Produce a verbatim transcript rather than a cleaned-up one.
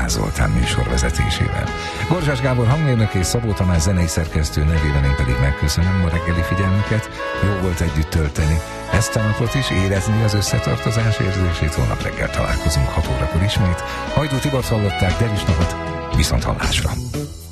Gulyás Zoltán műsorvezetésével. Borzsás Gábor hangmérnök és Szabó Tamás zenei szerkesztő nevében én pedig megköszönöm a reggeli figyelmüket. Jó volt együtt tölteni ezt a napot is, érezni az összetartozás érzését. Holnap reggel találkozunk hat órakor ismét. Hajdú Tibort hallották, derűs napot, viszont hallásra!